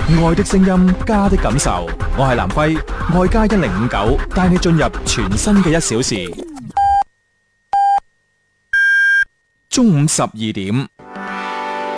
愛的聲音，家的感受。我係南輝，愛家1059，帶你進入全新嘅1小時。中午12點。